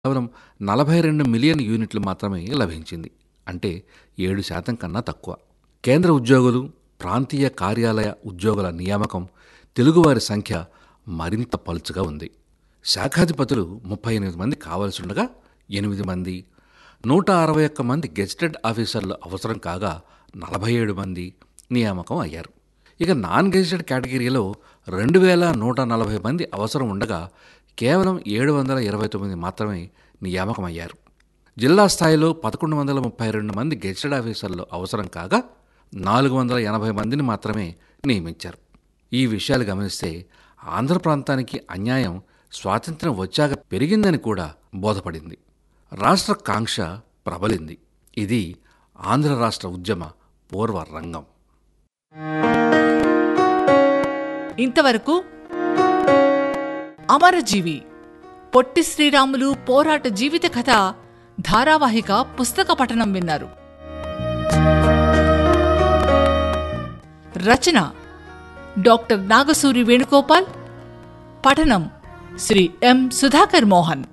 కేవలం 42 మిలియన్ యూనిట్లు మాత్రమే లభించింది. అంటే 7% కన్నా తక్కువ. కేంద్ర ఉద్యోగులు, ప్రాంతీయ కార్యాలయ ఉద్యోగుల నియామకం తెలుగువారి సంఖ్య మరింత పలుచగా ఉంది. శాఖాధిపతులు 38 మంది కావలసుండగా 8 మంది, 161 మంది గెజిటెడ్ ఆఫీసర్లు అవసరం కాగా 47 మంది నియామకం అయ్యారు. ఇక నాన్ గెజిటెడ్ కేటగిరీలో 2140 మంది అవసరం ఉండగా కేవలం 729 మాత్రమే నియామకమయ్యారు. జిల్లా స్థాయిలో 1132 మంది గెజిటెడ్ ఆఫీసర్లు అవసరం కాగా 480 మందిని మాత్రమే నియమించారు. ఈ విషయాలు గమనిస్తే ఆంధ్ర ప్రాంతానికి అన్యాయం స్వాతంత్ర్యం వచ్చాక పెరిగిందని కూడా బోధపడింది. రాష్ట్ర కాంక్ష ప్రబలింది. ఇది ఆంధ్ర రాష్ట్ర ఉద్యమ పూర్వ రంగం. ఇంతవరకు అమరజీవి పొట్టి శ్రీరాములు పోరాట జీవిత కథ ధారావాహిక పుస్తక పఠనం విన్నారు. రచన డాక్టర్ నాగసూరి వేణుగోపాల్. పఠనం శ్రీ ఎం సుధాకర్ మోహన్.